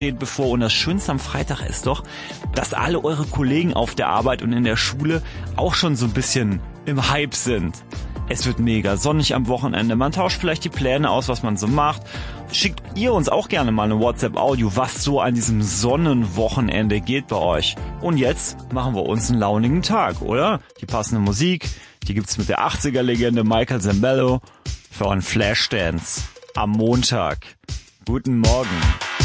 steht bevor und das Schönste am Freitag ist doch, dass alle eure Kollegen auf der Arbeit und in der Schule auch schon so ein bisschen im Hype sind. Es wird mega sonnig am Wochenende, man tauscht vielleicht die Pläne aus, was man so macht. Schickt ihr uns auch gerne mal eine WhatsApp-Audio, was so an diesem Sonnenwochenende geht bei euch. Und jetzt machen wir uns einen launigen Tag, oder? Die passende Musik, die gibt's mit der 80er-Legende Michael Zambello für einen Flashdance am Montag. Guten Morgen.